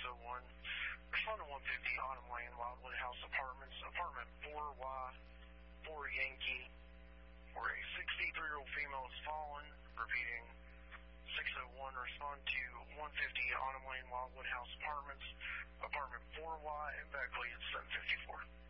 601. Respond to 150 Autumn Lane, Wildwood House Apartments, apartment 4Y, 4 Yankee, where a 63-year-old female is fallen. Repeating, 601. Respond to 150 Autumn Lane, Wildwood House Apartments, apartment 4Y in Beckley at 754.